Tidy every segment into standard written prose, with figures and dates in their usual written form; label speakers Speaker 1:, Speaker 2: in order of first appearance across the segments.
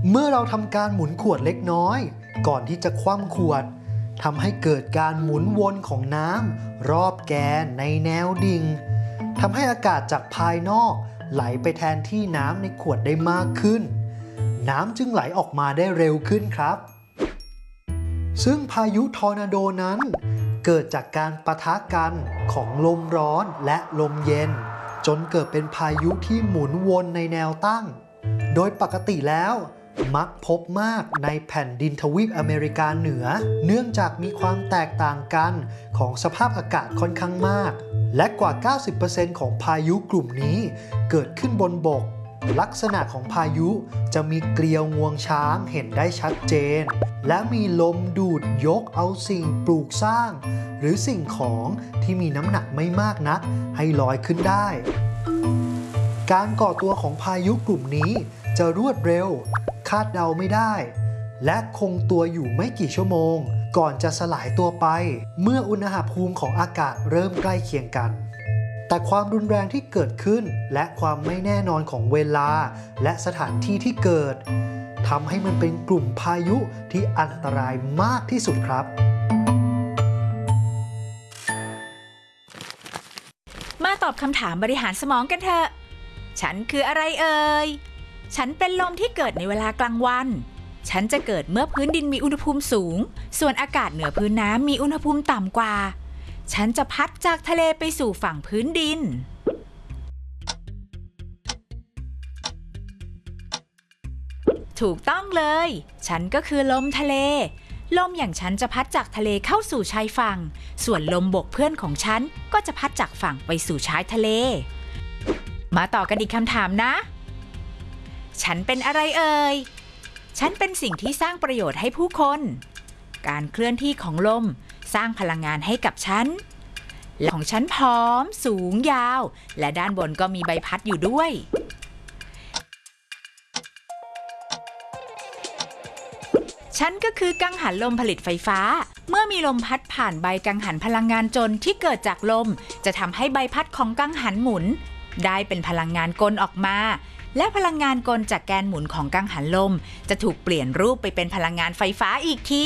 Speaker 1: เมื่อเราทำการหมุนขวดเล็กน้อยก่อนที่จะคว่ำขวดทำให้เกิดการหมุนวนของน้ำรอบแกนในแนวดิ่งทำให้อากาศจากภายนอกไหลไปแทนที่น้ำในขวดได้มากขึ้นน้ำจึงไหลออกมาได้เร็วขึ้นครับซึ่งพายุทอร์นาโดนั้นเกิดจากการปะทะกันของลมร้อนและลมเย็นจนเกิดเป็นพายุที่หมุนวนในแนวตั้งโดยปกติแล้วมักพบมากในแผ่นดินทวีปอเมริกาเหนือเนื่องจากมีความแตกต่างกันของสภาพอากาศค่อนข้างมากและกว่า 90% ของพายุกลุ่มนี้เกิดขึ้นบนบกลักษณะของพายุจะมีเกลียวงวงช้างเห็นได้ชัดเจนและมีลมดูดยกเอาสิ่งปลูกสร้างหรือสิ่งของที่มีน้ำหนักไม่มากนักให้ลอยขึ้นได้การก่อตัวของพายุกลุ่มนี้จะรวดเร็วคาดเดาไม่ได้และคงตัวอยู่ไม่กี่ชั่วโมงก่อนจะสลายตัวไปเมื่ออุณหภูมิของอากาศเริ่มใกล้เคียงกันแต่ความรุนแรงที่เกิดขึ้นและความไม่แน่นอนของเวลาและสถานที่ที่เกิดทำให้มันเป็นกลุ่มพายุที่อันตรายมากที่สุดครับ
Speaker 2: มาตอบคำถามบริหารสมองกันเถอะฉันคืออะไรเอ่ยฉันเป็นลมที่เกิดในเวลากลางวันฉันจะเกิดเมื่อพื้นดินมีอุณหภูมิสูงส่วนอากาศเหนือพื้นน้ำมีอุณหภูมิต่ำกว่าฉันจะพัดจากทะเลไปสู่ฝั่งพื้นดินถูกต้องเลยฉันก็คือลมทะเลลมอย่างฉันจะพัดจากทะเลเข้าสู่ชายฝั่งส่วนลมบกเพื่อนของฉันก็จะพัดจากฝั่งไปสู่ชายทะเลมาต่อกันอีกคำถามนะฉันเป็นอะไรเอ่ยฉันเป็นสิ่งที่สร้างประโยชน์ให้ผู้คนการเคลื่อนที่ของลมสร้างพลังงานให้กับฉันและของฉันผอมสูงยาวและด้านบนก็มีใบพัดอยู่ด้วยฉันก็คือกังหันลมผลิตไฟฟ้าเมื่อมีลมพัดผ่านใบกังหันพลังงานจนที่เกิดจากลมจะทำให้ใบพัดของกังหันหมุนได้เป็นพลังงานกลออกมาและพลังงานกลจากแกนหมุนของกังหันลมจะถูกเปลี่ยนรูปไปเป็นพลังงานไฟฟ้าอีกที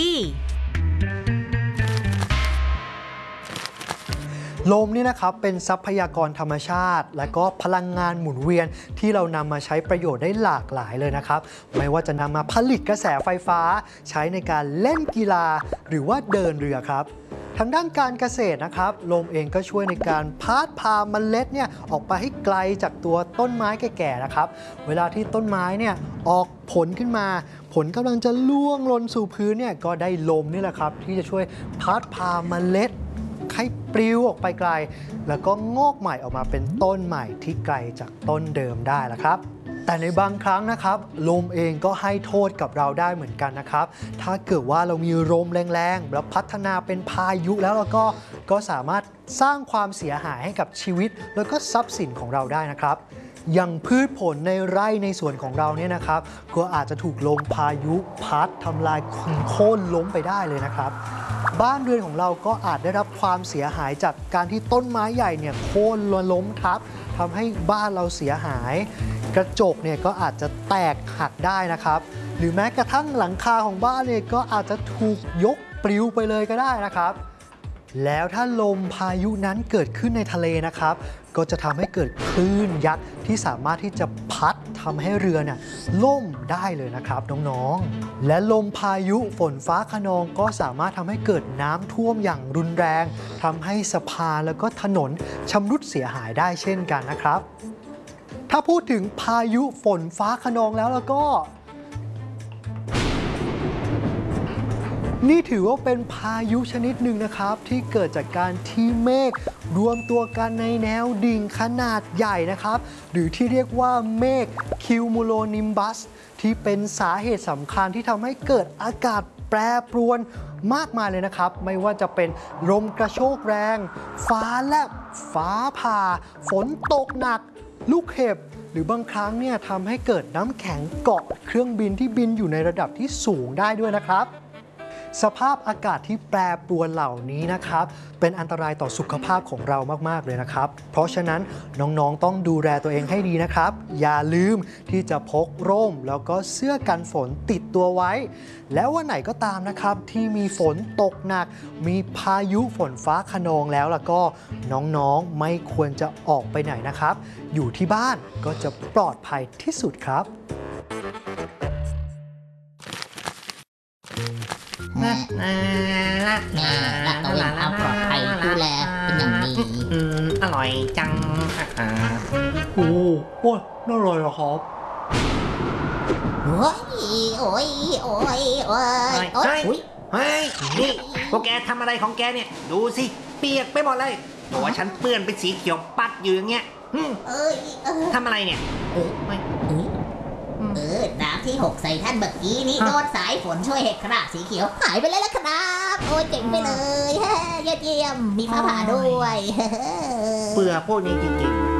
Speaker 1: ลมนี่นะครับเป็นทรัพยากรธรรมชาติและก็พลังงานหมุนเวียนที่เรานำมาใช้ประโยชน์ได้หลากหลายเลยนะครับไม่ว่าจะนำมาผลิตกระแสไฟฟ้าใช้ในการเล่นกีฬาหรือว่าเดินเรือครับทางด้านการเกษตรนะครับลมเองก็ช่วยในการพัดพาเมล็ดเนี่ยออกไปให้ไกลจากตัวต้นไม้แก่ๆนะครับเวลาที่ต้นไม้เนี่ยออกผลขึ้นมาผลกำลังจะล่วงหล่นสู่พื้นเนี่ยก็ได้ลมนี่แหละครับที่จะช่วยพัดพาเมล็ดให้ปลิวออกไปไกลแล้วก็งอกใหม่ออกมาเป็นต้นใหม่ที่ไกลจากต้นเดิมได้ละครับแต่ในบางครั้งนะครับลมเองก็ให้โทษกับเราได้เหมือนกันนะครับถ้าเกิดว่าเรามีลมแรงๆแล้วพัฒนาเป็นพายุแล้วเราก็สามารถสร้างความเสียหายให้กับชีวิตแล้วก็ทรัพย์สินของเราได้นะครับอย่างพืชผลในไร่ในสวนของเราเนี่ยนะครับก็อาจจะถูกลมพายุพัดทำลายโค่นล้มไปได้เลยนะครับบ้านเรือนของเราก็อาจได้รับความเสียหายจากการที่ต้นไม้ใหญ่เนี่ยโค่นล้มทับทำให้บ้านเราเสียหายกระจกเนี่ยก็อาจจะแตกหักได้นะครับหรือแม้กระทั่งหลังคาของบ้านเนี่ยก็อาจจะถูกยกปลิวไปเลยก็ได้นะครับแล้วถ้าลมพายุนั้นเกิดขึ้นในทะเลนะครับก็จะทำให้เกิดคลื่นยักษ์ที่สามารถที่จะพัดทำให้เรือเนี่ยล่มได้เลยนะครับน้องๆและลมพายุฝนฟ้าคะนองก็สามารถทำให้เกิดน้ำท่วมอย่างรุนแรงทำให้สะพานแล้วก็ถนนชำรุดเสียหายได้เช่นกันนะครับถ้าพูดถึงพายุฝนฟ้าคะนองแล้วก็นี่ถือว่าเป็นพายุชนิดหนึ่งนะครับที่เกิดจากการที่เมฆรวมตัวกันในแนวดิ่งขนาดใหญ่นะครับหรือที่เรียกว่าเมฆคิวมูโลนิมบัสที่เป็นสาเหตุสำคัญที่ทำให้เกิดอากาศแปรปรวนมากมายเลยนะครับไม่ว่าจะเป็นลมกระโชกแรงฟ้าแลบฟ้าผ่าฝนตกหนักลูกเห็บหรือบางครั้งเนี่ยทำให้เกิดน้ำแข็งเกาะเครื่องบินที่บินอยู่ในระดับที่สูงได้ด้วยนะครับสภาพอากาศที่แปรปรวนเหล่านี้นะครับเป็นอันตรายต่อสุขภาพของเรามากๆเลยนะครับเพราะฉะนั้นน้องๆต้องดูแลตัวเองให้ดีนะครับอย่าลืมที่จะพกร่มแล้วก็เสื้อกันฝนติดตัวไว้แล้ววันไหนก็ตามนะครับที่มีฝนตกหนักมีพายุฝนฟ้าคะนองแล้วก็น้องๆไม่ควรจะออกไปไหนนะครับอยู่ที่บ้านก็จะปลอดภัยที่สุดครับ
Speaker 3: ลาดตระเวนความปลอดภัยดูแลเป็นอย่างดี
Speaker 4: อร่อยจัง
Speaker 1: โอ้โหน่าอร่อยเหรอครับ
Speaker 3: โอ้ยอุ๊ย
Speaker 4: เฮ้ยนี่พวกแกทำอะไรของแกเนี่ยดูสิเปียกไปหมดเลยตัวฉันเปื้อนเป็นสีเขียวปัดอยู่อย่างเงี้ยทำอะไรเนี่ยโอ้ไม่
Speaker 3: น้ำที่หกใส่ท่านเมื่อกี้นี้โดนสายฝนช่วยให้คราบสีเขียวหายไปเลยละครับโอ้ยเจ๋งไปเลยยอดเยี่ยมมีฟ้าผ่าด้วย
Speaker 4: เบื่อพวกนี้จริงๆ